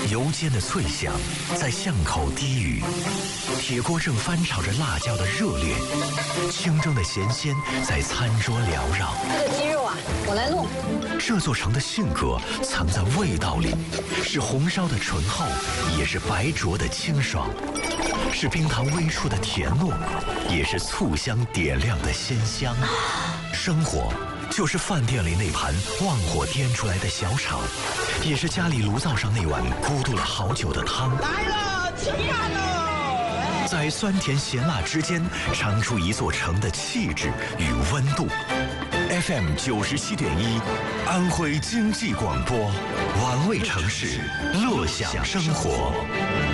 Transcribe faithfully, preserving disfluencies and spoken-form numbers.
油煎的脆香在巷口低语，铁锅正翻炒着辣椒的热烈，清蒸的咸鲜在餐桌缭绕。 这个鸡肉啊，我来弄。 这座城的性格藏在味道里，是红烧的醇厚，也是白灼的清爽，是冰糖微出的甜糯，也是醋香点亮的鲜香。生活就是饭店里那盘旺火颠出来的小炒，也是家里炉灶上那碗咕嘟了好久的汤。 来了，吃饭喽！ 在酸甜咸辣之间，尝出一座城的气质与温度。F M 九十七点一，安徽经济广播，玩味城市，乐享生活。